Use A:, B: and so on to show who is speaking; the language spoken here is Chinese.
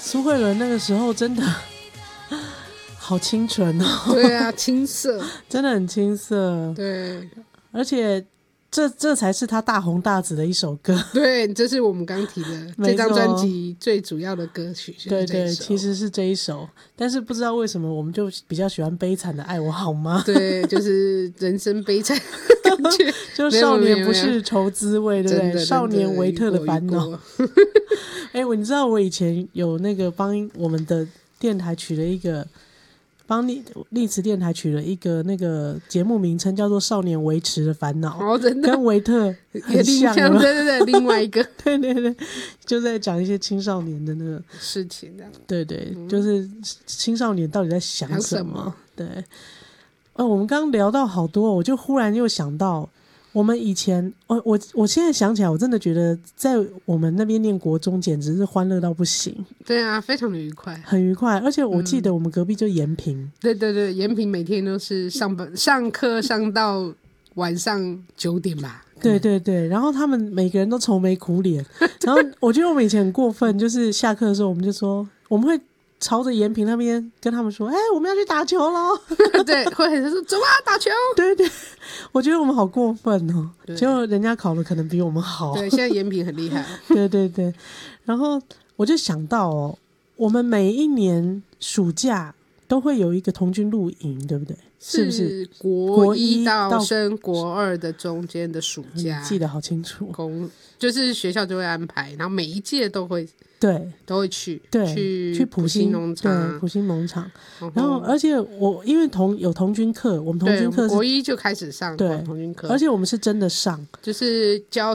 A: 苏慧伦那个时候真的好清纯哦。
B: 对啊，青涩，
A: 真的很青涩。
B: 对，
A: 而且这才是他大红大紫的一首歌。
B: 对，这是我们刚提的这张专辑最主要的歌曲，
A: 对对，其实是这一首，但是不知道为什么我们就比较喜欢悲惨的《爱我好吗》。
B: 对，就是人生悲惨的感觉。
A: 就少年不是愁滋味，对不对？少年维特的烦恼。你知道我以前有那个帮我们的电台取了一个，帮丽池电台取了一个那个节目名称，叫做《少年维持的烦恼》。
B: 哦，真的
A: 跟维特很像。
B: 对对对，另外一个。
A: 对对对，就在讲一些青少年的那个
B: 事情的。
A: 对对，就是青少年到底在想什么。对，我们刚刚聊到好多，我就忽然又想到我们以前，我现在想起来，我真的觉得在我们那边念国中简直是欢乐到不行。
B: 对啊，非常的愉快，
A: 很愉快。而且我记得我们隔壁就延平。
B: 对对对，延平每天都是上课上到晚上9点吧。
A: 对对对，然后他们每个人都愁眉苦脸。然后我觉得我们以前很过分，就是下课的时候我们就说，我们会朝着延平那边跟他们说，我们要去打球咯。
B: 对，会很说走啊，打球。
A: 对对，我觉得我们好过分哦。结果人家考的可能比我们好。
B: 对，现在延平很厉害。
A: 对对对，然后我就想到我们每一年暑假都会有一个童军露营，对不对？是不是
B: 国1到升国2的中间的暑假？
A: 记得好清楚。
B: 就是学校就会安排，然后每一届都会去，
A: 对，去
B: 埔心农场，
A: 对，埔心农场。然后而且我因为有童军课，我们童军课
B: 国1就开始上童军课，
A: 而且我们是真的上，
B: 就是教